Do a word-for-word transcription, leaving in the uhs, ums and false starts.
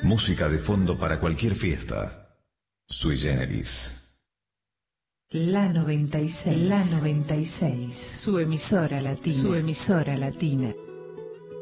Música de fondo para cualquier fiesta. Sui Generis. La noventa y seis, la noventa y seis, su emisora latina, su emisora latina.